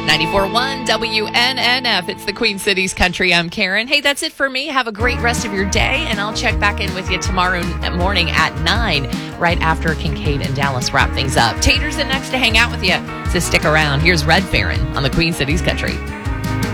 94.1 WNNF. It's the Queen City's Country. I'm Karen. Hey, that's it for me. Have a great rest of your day, and I'll check back in with you tomorrow morning at 9, right after Kincaid and Dallas wrap things up. Tater's in next to hang out with you, so stick around. Here's Red Farron on the Queen City's Country.